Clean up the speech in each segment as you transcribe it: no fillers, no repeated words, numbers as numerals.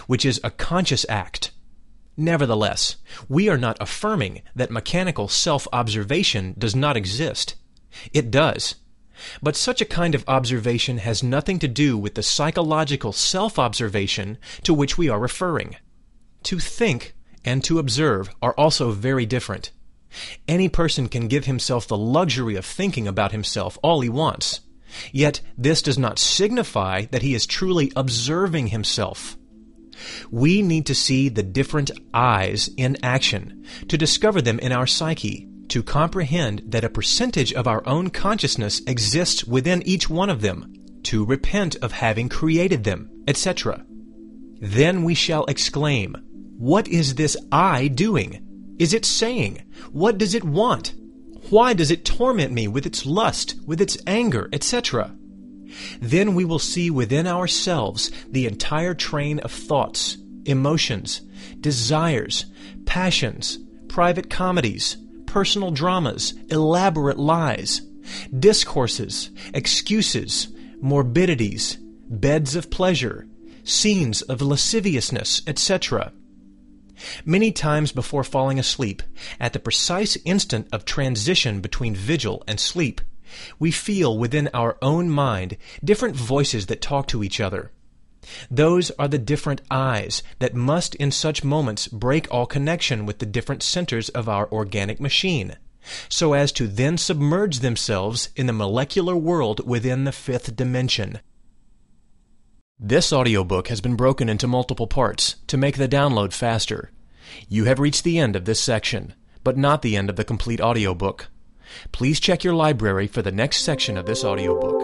which is a conscious act. Nevertheless, we are not affirming that mechanical self-observation does not exist. It does. But such a kind of observation has nothing to do with the psychological self-observation to which we are referring. To think and to observe are also very different. Any person can give himself the luxury of thinking about himself all he wants. Yet this does not signify that he is truly observing himself. We need to see the different I's in action, to discover them in our psyche, to comprehend that a percentage of our own consciousness exists within each one of them, to repent of having created them, etc. Then we shall exclaim, "What is this I doing? Is it saying? What does it want? Why does it torment me with its lust, with its anger, etc.?" Then we will see within ourselves the entire train of thoughts, emotions, desires, passions, private comedies, personal dramas, elaborate lies, discourses, excuses, morbidities, beds of pleasure, scenes of lasciviousness, etc. Many times before falling asleep, at the precise instant of transition between vigil and sleep, we feel within our own mind different voices that talk to each other. Those are the different I's that must in such moments break all connection with the different centers of our organic machine, so as to then submerge themselves in the molecular world within the fifth dimension. This audiobook has been broken into multiple parts to make the download faster. You have reached the end of this section, but not the end of the complete audiobook. Please check your library for the next section of this audiobook.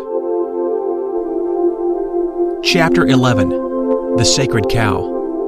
Chapter 11. The Sacred Cow.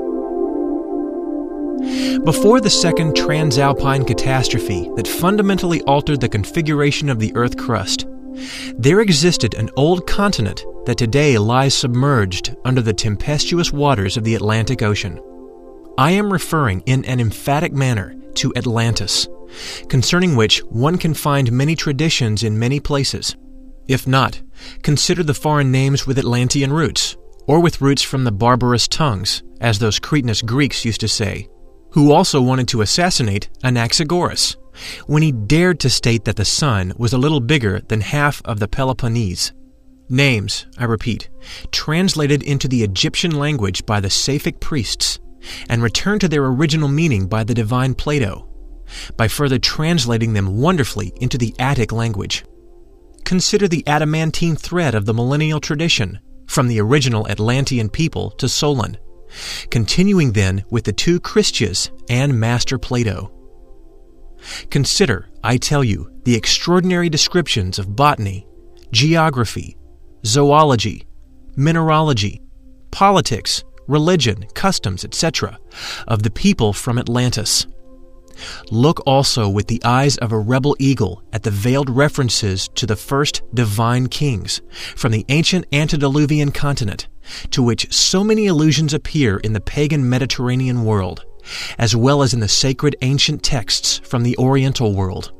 Before the second transalpine catastrophe that fundamentally altered the configuration of the Earth crust, there existed an old continent that today lies submerged under the tempestuous waters of the Atlantic Ocean. I am referring in an emphatic manner to Atlantis, concerning which one can find many traditions in many places. If not, consider the foreign names with Atlantean roots, or with roots from the barbarous tongues, as those Cretanist Greeks used to say, who also wanted to assassinate Anaxagoras, when he dared to state that the sun was a little bigger than half of the Peloponnese. Names, I repeat, translated into the Egyptian language by the Saphic priests, and returned to their original meaning by the divine Plato, by further translating them wonderfully into the Attic language. Consider the adamantine thread of the millennial tradition, from the original Atlantean people to Solon, continuing then with the two Christias and Master Plato. Consider, I tell you, the extraordinary descriptions of botany, geography, zoology, mineralogy, politics, religion, customs, etc., of the people from Atlantis. Look also with the eyes of a rebel eagle at the veiled references to the first divine kings from the ancient antediluvian continent, to which so many allusions appear in the pagan Mediterranean world, as well as in the sacred ancient texts from the Oriental world.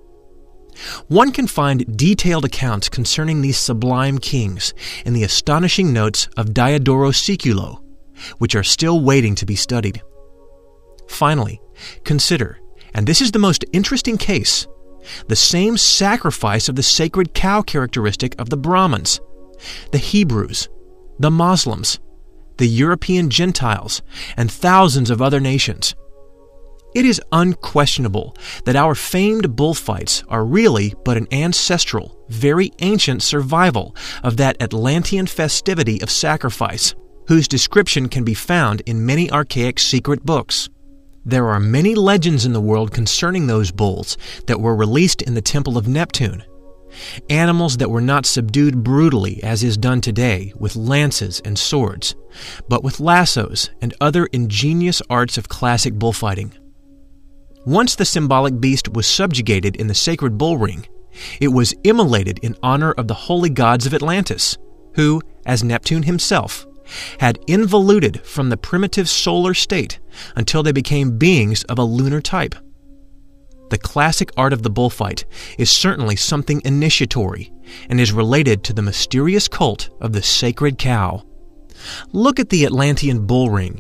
One can find detailed accounts concerning these sublime kings in the astonishing notes of Diodoro Siculo, which are still waiting to be studied. Finally, consider, and this is the most interesting case, the same sacrifice of the sacred cow characteristic of the Brahmins, the Hebrews, the Muslims, the European Gentiles, and thousands of other nations. It is unquestionable that our famed bullfights are really but an ancestral, very ancient survival of that Atlantean festivity of sacrifice, whose description can be found in many archaic secret books. There are many legends in the world concerning those bulls that were released in the Temple of Neptune, animals that were not subdued brutally as is done today with lances and swords, but with lassos and other ingenious arts of classic bullfighting. Once the symbolic beast was subjugated in the sacred bull ring, it was immolated in honor of the holy gods of Atlantis, who, as Neptune himself, had involuted from the primitive solar state until they became beings of a lunar type. The classic art of the bullfight is certainly something initiatory and is related to the mysterious cult of the sacred cow. Look at the Atlantean bull ring